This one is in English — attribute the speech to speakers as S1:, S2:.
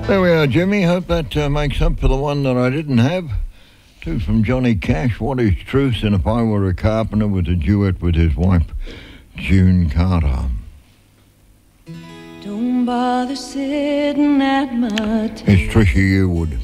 S1: There we are, Jimmy. Hope that makes up for the one that I didn't have. Two from Johnny Cash, What is Truth, and If I Were a Carpenter, with a duet with his wife, June Carter.
S2: Don't bother sitting at my table.
S1: It's Trisha Yearwood.